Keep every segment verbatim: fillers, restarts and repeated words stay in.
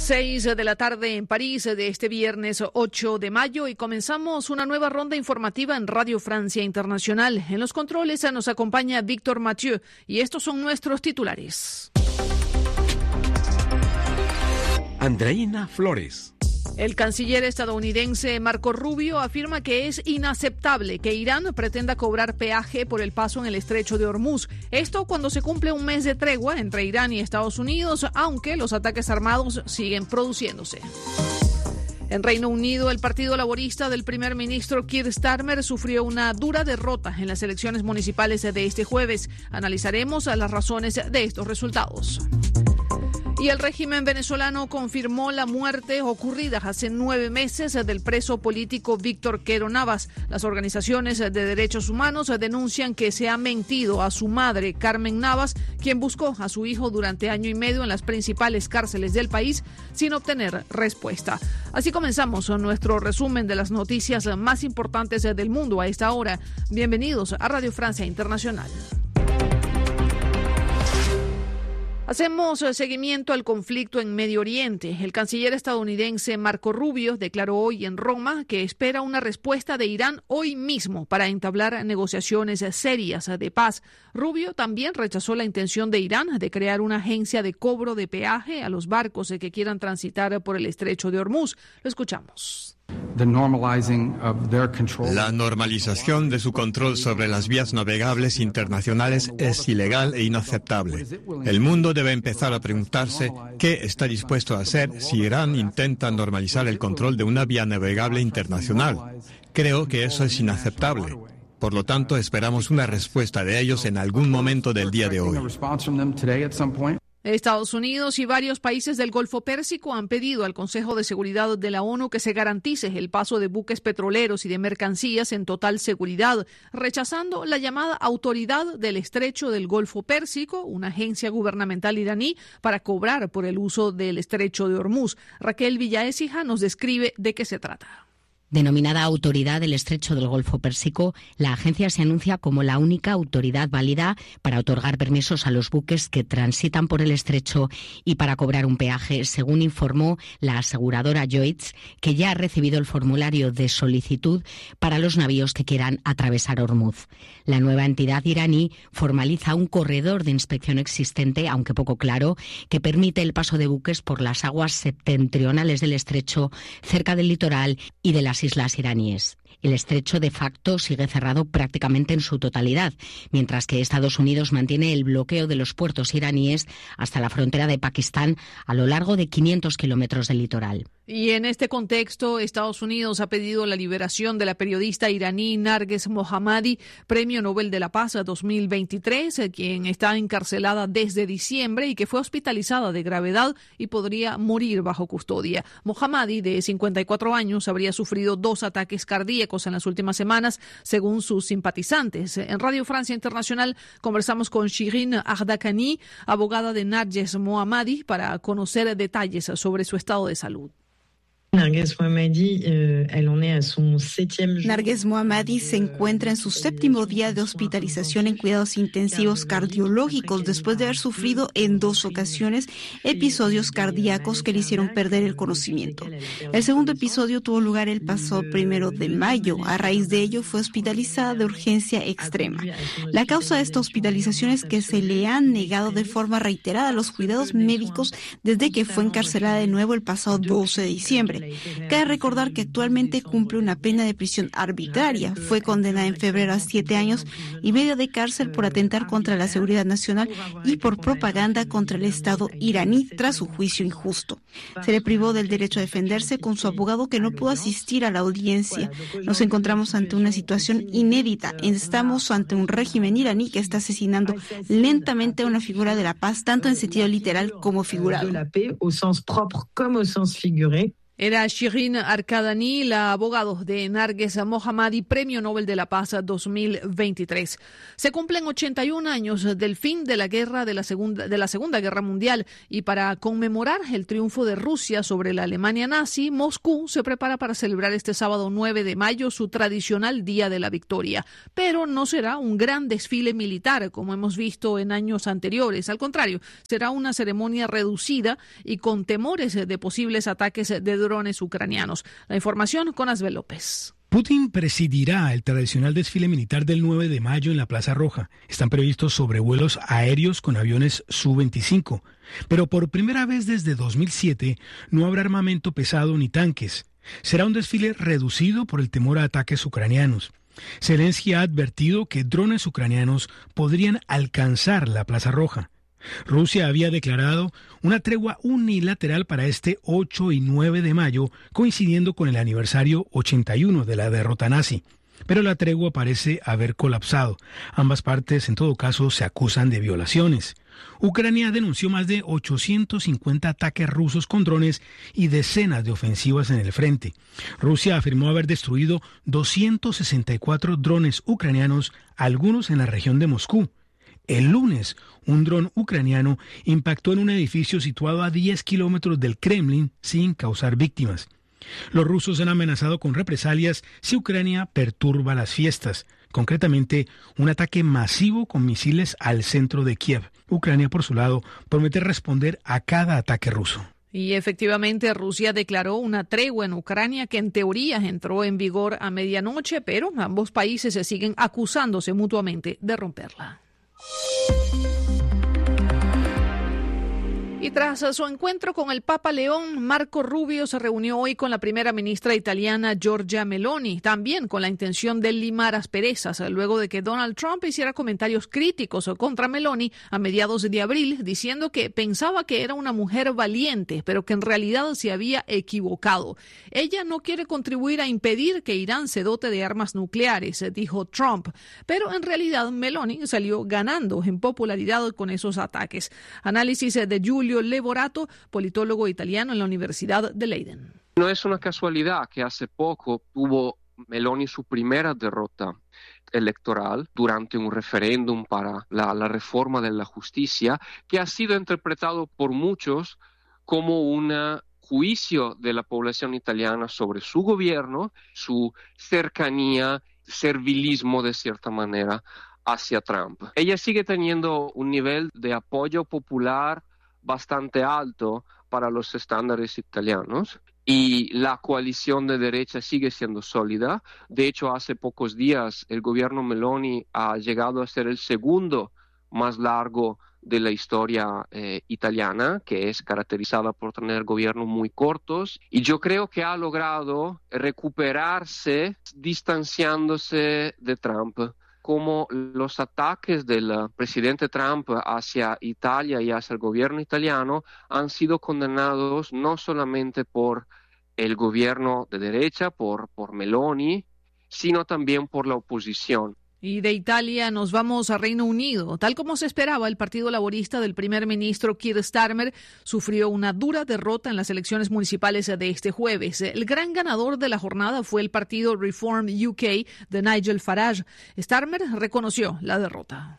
Seis de la tarde en París de este viernes ocho de mayo y comenzamos una nueva ronda informativa en Radio Francia Internacional. En los controles nos acompaña Víctor Mathieu y estos son nuestros titulares. Andreina Flores. El canciller estadounidense Marco Rubio afirma que es inaceptable que Irán pretenda cobrar peaje por el paso en el estrecho de Hormuz. Esto cuando se cumple un mes de tregua entre Irán y Estados Unidos, aunque los ataques armados siguen produciéndose. En Reino Unido, el Partido Laborista del primer ministro Keir Starmer sufrió una dura derrota en las elecciones municipales de este jueves. Analizaremos las razones de estos resultados. Y el régimen venezolano confirmó la muerte ocurrida hace nueve meses del preso político Víctor Quero Navas. Las organizaciones de derechos humanos denuncian que se ha mentido a su madre, Carmen Navas, quien buscó a su hijo durante año y medio en las principales cárceles del país sin obtener respuesta. Así comenzamos nuestro resumen de las noticias más importantes del mundo a esta hora. Bienvenidos a Radio Francia Internacional. Hacemos seguimiento al conflicto en Medio Oriente. El canciller estadounidense Marco Rubio declaró hoy en Roma que espera una respuesta de Irán hoy mismo para entablar negociaciones serias de paz. Rubio también rechazó la intención de Irán de crear una agencia de cobro de peaje a los barcos que quieran transitar por el estrecho de Hormuz. Lo escuchamos. La normalización de su control sobre las vías navegables internacionales es ilegal e inaceptable. El mundo debe empezar a preguntarse qué está dispuesto a hacer si Irán intenta normalizar el control de una vía navegable internacional. Creo que eso es inaceptable. Por lo tanto, esperamos una respuesta de ellos en algún momento del día de hoy. Estados Unidos y varios países del Golfo Pérsico han pedido al Consejo de Seguridad de la ONU que se garantice el paso de buques petroleros y de mercancías en total seguridad, rechazando la llamada Autoridad del Estrecho del Golfo Pérsico, una agencia gubernamental iraní para cobrar por el uso del estrecho de Hormuz. Raquel Villaécija nos describe de qué se trata. Denominada Autoridad del Estrecho del Golfo Pérsico, la agencia se anuncia como la única autoridad válida para otorgar permisos a los buques que transitan por el estrecho y para cobrar un peaje, según informó la aseguradora Lloyds, que ya ha recibido el formulario de solicitud para los navíos que quieran atravesar Hormuz. La nueva entidad iraní formaliza un corredor de inspección existente, aunque poco claro, que permite el paso de buques por las aguas septentrionales del estrecho, cerca del litoral y de las islas iraníes. El estrecho de facto sigue cerrado prácticamente en su totalidad, mientras que Estados Unidos mantiene el bloqueo de los puertos iraníes hasta la frontera de Pakistán a lo largo de quinientos kilómetros del litoral. Y en este contexto, Estados Unidos ha pedido la liberación de la periodista iraní Narges Mohammadi, Premio Nobel de la Paz dos mil veintitrés, quien está encarcelada desde diciembre y que fue hospitalizada de gravedad y podría morir bajo custodia. Mohammadi, de cincuenta y cuatro años, habría sufrido dos ataques cardíacos en las últimas semanas, según sus simpatizantes. En Radio Francia Internacional conversamos con Shirin Ardakani, abogada de Narges Mohammadi, para conocer detalles sobre su estado de salud. Narges Mohammadi, euh, elle en est à son septième jour. Narges Mohammadi se encuentra en su séptimo día de hospitalización en cuidados intensivos cardiológicos después de haber sufrido en dos ocasiones episodios cardíacos que le hicieron perder el conocimiento. El segundo episodio tuvo lugar el pasado primero de mayo. A raíz de ello fue hospitalizada de urgencia extrema. La causa de esta hospitalización es que se le han negado de forma reiterada los cuidados médicos desde que fue encarcelada de nuevo el pasado doce de diciembre. Cabe recordar que actualmente cumple una pena de prisión arbitraria. Fue condenada en febrero a siete años y medio de cárcel por atentar contra la seguridad nacional y por propaganda contra el Estado iraní tras su juicio injusto. Se le privó del derecho a defenderse con su abogado, que no pudo asistir a la audiencia. Nos encontramos ante una situación inédita. Estamos ante un régimen iraní que está asesinando lentamente a una figura de la paz, tanto en sentido literal como figurado. Era Shirin Arkadani, la abogada de Narges Mohammadi, Premio Nobel de la Paz dos mil veintitrés. Se cumplen ochenta y un años del fin de la guerra de la segunda de la Segunda Guerra Mundial y para conmemorar el triunfo de Rusia sobre la Alemania nazi, Moscú se prepara para celebrar este sábado nueve de mayo su tradicional Día de la Victoria. Pero no será un gran desfile militar como hemos visto en años anteriores. Al contrario, será una ceremonia reducida y con temores de posibles ataques de drones ucranianos. La información con Asbel López. Putin presidirá el tradicional desfile militar del nueve de mayo en la Plaza Roja. Están previstos sobrevuelos aéreos con aviones Su veinticinco. Pero por primera vez desde dos mil siete no habrá armamento pesado ni tanques. Será un desfile reducido por el temor a ataques ucranianos. Zelensky ha advertido que drones ucranianos podrían alcanzar la Plaza Roja. Rusia había declarado una tregua unilateral para este ocho y nueve de mayo, coincidiendo con el aniversario ochenta y uno de la derrota nazi. Pero la tregua parece haber colapsado. Ambas partes, en todo caso, se acusan de violaciones. Ucrania denunció más de ochocientos cincuenta ataques rusos con drones y decenas de ofensivas en el frente. Rusia afirmó haber destruido doscientos sesenta y cuatro drones ucranianos, algunos en la región de Moscú. El lunes, un dron ucraniano impactó en un edificio situado a diez kilómetros del Kremlin sin causar víctimas. Los rusos han amenazado con represalias si Ucrania perturba las fiestas, concretamente un ataque masivo con misiles al centro de Kiev. Ucrania, por su lado, promete responder a cada ataque ruso. Y efectivamente Rusia declaró una tregua en Ucrania que en teoría entró en vigor a medianoche, pero ambos países se siguen acusándose mutuamente de romperla. Y tras su encuentro con el Papa León, Marco Rubio se reunió hoy con la primera ministra italiana Giorgia Meloni, también con la intención de limar asperezas, luego de que Donald Trump hiciera comentarios críticos contra Meloni a mediados de abril, diciendo que pensaba que era una mujer valiente, pero que en realidad se había equivocado. Ella no quiere contribuir a impedir que Irán se dote de armas nucleares, dijo Trump, pero en realidad Meloni salió ganando en popularidad con esos ataques. Análisis de Giulio Levorato, politólogo italiano en la Universidad de Leiden. No es una casualidad que hace poco tuvo Meloni su primera derrota electoral durante un referéndum para la, la reforma de la justicia, que ha sido interpretado por muchos como un juicio de la población italiana sobre su gobierno, su cercanía, servilismo de cierta manera hacia Trump. Ella sigue teniendo un nivel de apoyo popular bastante alto para los estándares italianos y la coalición de derecha sigue siendo sólida. De hecho, hace pocos días el gobierno Meloni ha llegado a ser el segundo más largo de la historia eh, italiana, que es caracterizada por tener gobiernos muy cortos, y yo creo que ha logrado recuperarse distanciándose de Trump. Como los ataques del presidente Trump hacia Italia y hacia el gobierno italiano han sido condenados no solamente por el gobierno de derecha, por, por Meloni, sino también por la oposición. Y de Italia nos vamos a Reino Unido. Tal como se esperaba, el Partido Laborista del primer ministro Keir Starmer sufrió una dura derrota en las elecciones municipales de este jueves. El gran ganador de la jornada fue el partido Reform U K de Nigel Farage. Starmer reconoció la derrota.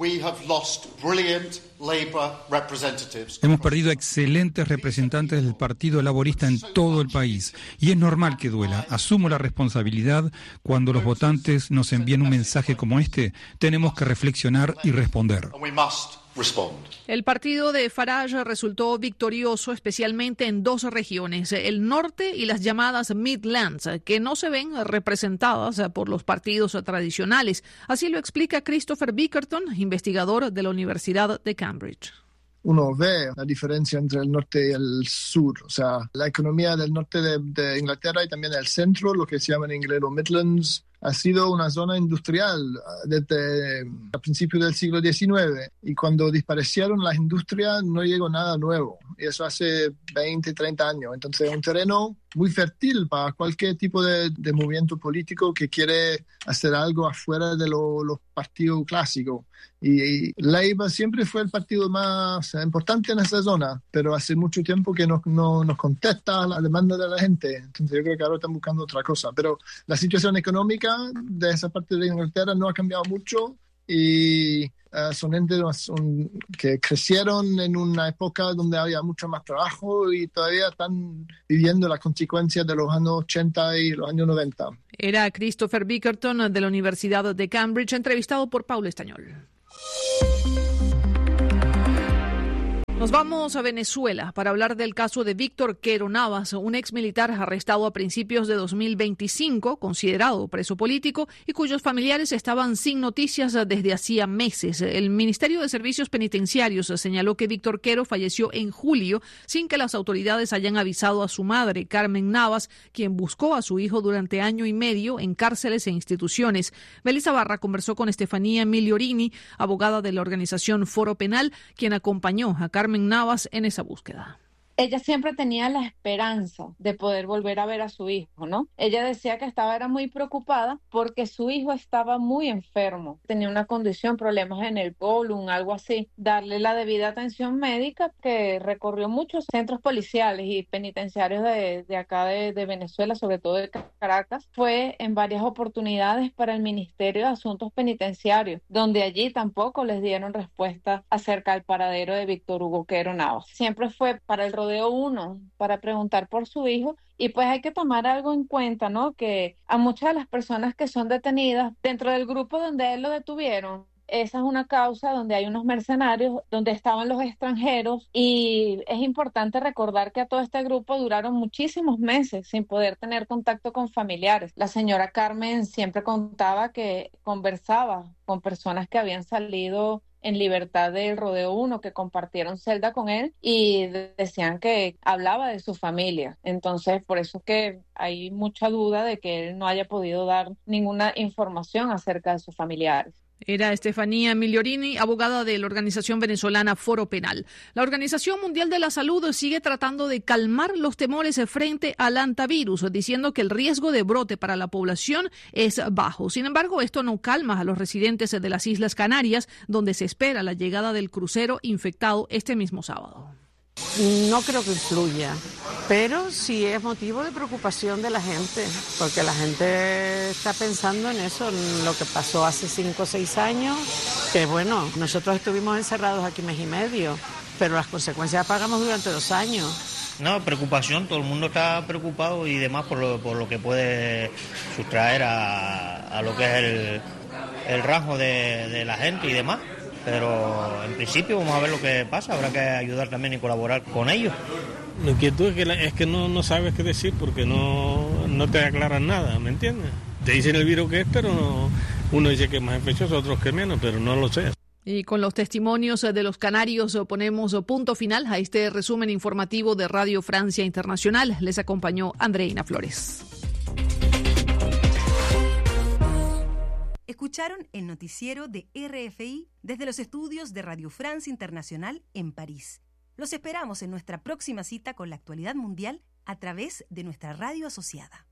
Hemos perdido excelentes representantes del Partido Laborista en todo el país y es normal que duela. Asumo la responsabilidad. Cuando los votantes nos envían un mensaje como este, tenemos que reflexionar y responder. El partido de Farage resultó victorioso especialmente en dos regiones, el norte y las llamadas Midlands, que no se ven representadas por los partidos tradicionales. Así lo explica Christopher Bickerton, investigador de la Universidad de Cambridge. Uno ve la diferencia entre el norte y el sur, o sea, la economía del norte de, de Inglaterra y también el centro, lo que se llama en inglés los Midlands, ha sido una zona industrial desde el principio del siglo diecinueve y cuando desaparecieron las industrias no llegó nada nuevo y eso hace veinte, treinta años. Entonces es un terreno muy fértil para cualquier tipo de, de movimiento político que quiere hacer algo afuera de lo, los partidos clásicos. Y, y Labour siempre fue el partido más importante en esa zona, pero hace mucho tiempo que no, no nos contesta a la demanda de la gente. Entonces yo creo que ahora están buscando otra cosa. Pero la situación económica de esa parte de Inglaterra no ha cambiado mucho y uh, son entes son, que crecieron en una época donde había mucho más trabajo y todavía están viviendo las consecuencias de los años ochenta y los años noventa. Era Christopher Bickerton de la Universidad de Cambridge, entrevistado por Paula Estañol. Nos vamos a Venezuela para hablar del caso de Víctor Quero Navas, un ex militar arrestado a principios de dos mil veinticinco, considerado preso político y cuyos familiares estaban sin noticias desde hacía meses. El Ministerio de Servicios Penitenciarios señaló que Víctor Quero falleció en julio sin que las autoridades hayan avisado a su madre, Carmen Navas, quien buscó a su hijo durante año y medio en cárceles e instituciones. Melissa Barra conversó con Estefanía Migliorini, abogada de la organización Foro Penal, quien acompañó a Carmen Navas en esa búsqueda. Ella siempre tenía la esperanza de poder volver a ver a su hijo, ¿no? Ella decía que estaba era muy preocupada porque su hijo estaba muy enfermo, tenía una condición, problemas en el colon, algo así. Darle la debida atención médica, que recorrió muchos centros policiales y penitenciarios de, de acá de, de Venezuela, sobre todo de Caracas, fue en varias oportunidades para el Ministerio de Asuntos Penitenciarios, donde allí tampoco les dieron respuesta acerca del paradero de Víctor Hugo Quero Navas. Siempre fue para el rodeo uno para preguntar por su hijo. Y pues hay que tomar algo en cuenta, ¿no? Que a muchas de las personas que son detenidas dentro del grupo donde él lo detuvieron, esa es una causa donde hay unos mercenarios, donde estaban los extranjeros, y es importante recordar que a todo este grupo duraron muchísimos meses sin poder tener contacto con familiares. La señora Carmen siempre contaba que conversaba con personas que habían salido en libertad del Rodeo uno, que compartieron celda con él y decían que hablaba de su familia. Entonces, por eso es que hay mucha duda de que él no haya podido dar ninguna información acerca de sus familiares. Era Estefanía Migliorini, abogada de la organización venezolana Foro Penal. La Organización Mundial de la Salud sigue tratando de calmar los temores frente al hantavirus, diciendo que el riesgo de brote para la población es bajo. Sin embargo, esto no calma a los residentes de las Islas Canarias, donde se espera la llegada del crucero infectado este mismo sábado. No creo que influya, pero sí es motivo de preocupación de la gente, porque la gente está pensando en eso, en lo que pasó hace cinco o seis años, que bueno, nosotros estuvimos encerrados aquí mes y medio, pero las consecuencias las pagamos durante dos años. No, preocupación, todo el mundo está preocupado y demás por lo, por lo que puede sustraer a, a lo que es el, el rasgo de, de la gente y demás. Pero en principio vamos a ver lo que pasa, habrá que ayudar también y colaborar con ellos. La inquietud es que, la, es que no, no sabes qué decir porque no, no te aclaran nada, ¿me entiendes? Te dicen el virus que es, pero no, uno dice que es más infeccioso, otros que menos, pero no lo sé. Y con los testimonios de los canarios ponemos punto final a este resumen informativo de Radio Francia Internacional. Les acompañó Andreina Flores. Escucharon el noticiero de R F I desde los estudios de Radio France Internacional en París. Los esperamos en nuestra próxima cita con la actualidad mundial a través de nuestra radio asociada.